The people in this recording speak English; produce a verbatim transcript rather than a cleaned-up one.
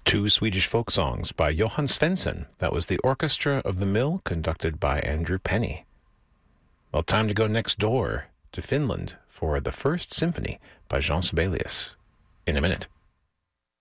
Two Swedish folk songs by Johan Svensson. That was the Orchestra of the Mill, conducted by Andrew Penny. Well, time to go next door to Finland for the First Symphony by Jean Sibelius in a minute.